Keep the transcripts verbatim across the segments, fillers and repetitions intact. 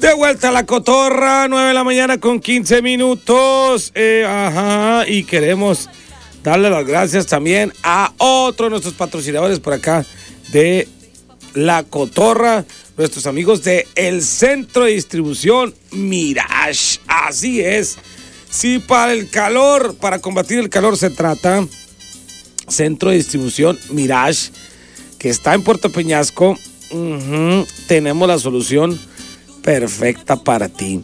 De vuelta a la cotorra, nueve de la mañana con quince minutos. Eh, ajá, y queremos darle las gracias también a otro de nuestros patrocinadores por acá de la cotorra, nuestros amigos de el Centro de Distribución Mirage. Así es. Si para el calor, para combatir el calor se trata, Centro de Distribución Mirage, que está en Puerto Peñasco, uh-huh, tenemos la solución perfecta para ti.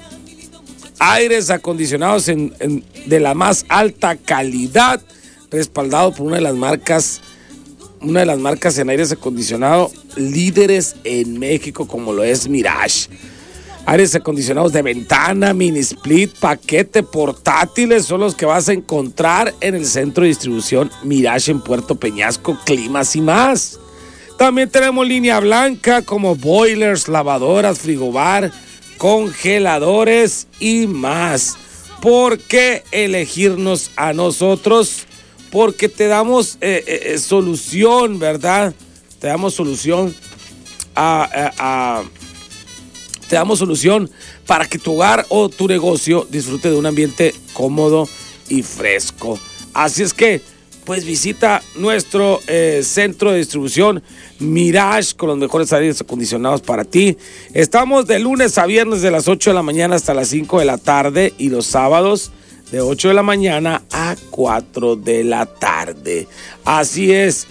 Aires acondicionados en, en, de la más alta calidad, respaldado por una de las marcas, una de las marcas en aires acondicionados líderes en México, como lo es Mirage. Aires acondicionados de ventana, mini split, paquete, portátiles, son los que vas a encontrar en el Centro de Distribución Mirage en Puerto Peñasco, climas y más. También tenemos línea blanca como boilers, lavadoras, frigobar, congeladores y más. ¿Por qué elegirnos a nosotros? Porque te damos eh, eh, solución, ¿verdad? Te damos solución a, a, a te damos solución para que tu hogar o tu negocio disfrute de un ambiente cómodo y fresco. Así es que pues visita nuestro eh, centro de distribución Mirage con los mejores aires acondicionados para ti. Estamos de lunes a viernes de las ocho de la mañana hasta las cinco de la tarde y los sábados de ocho de la mañana a cuatro de la tarde. Así es.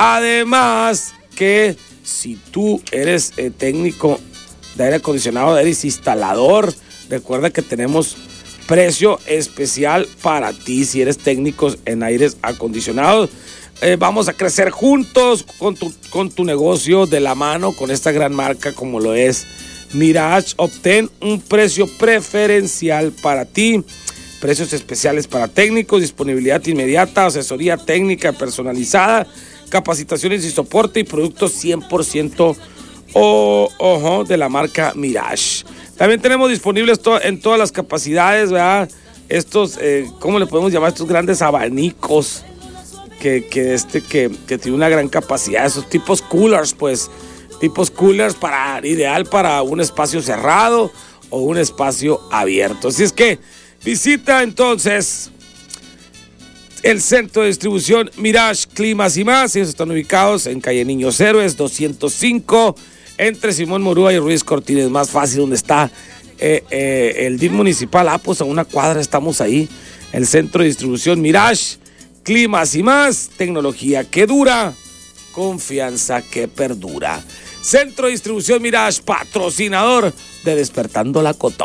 Además que si tú eres eh, técnico de aire acondicionado, eres instalador, recuerda que tenemos precio especial para ti si eres técnico en aires acondicionados. Eh, vamos a crecer juntos con tu, con tu negocio de la mano con esta gran marca como lo es Mirage. Obtén un precio preferencial para ti, precios especiales para técnicos, disponibilidad inmediata, asesoría técnica personalizada, capacitaciones y soporte y productos cien por ciento o, ojo, de la marca Mirage. También tenemos disponibles to- en todas las capacidades, ¿verdad? Estos, eh, ¿cómo le podemos llamar? Estos grandes abanicos que, que, este, que, que tiene una gran capacidad. Esos tipos coolers, pues, tipos coolers para, ideal para un espacio cerrado o un espacio abierto. Así es que visita entonces el Centro de Distribución Mirage Climas y más. Ellos están ubicados en calle Niños Héroes doscientos cinco, entre Simón Murúa y Ruiz Cortines. Más fácil, donde está eh, eh, el D I F municipal. Ah, pues a una cuadra estamos ahí. El Centro de Distribución Mirage Climas y más. Tecnología que dura, confianza que perdura. Centro de Distribución Mirage, patrocinador de Despertando la Cotorra.